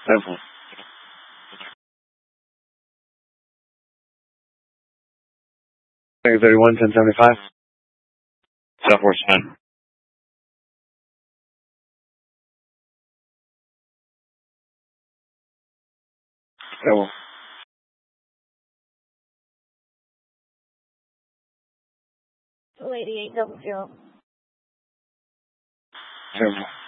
Simple. Tango 31, 1075. Southwest 10. Simple. Lady 800. Simple.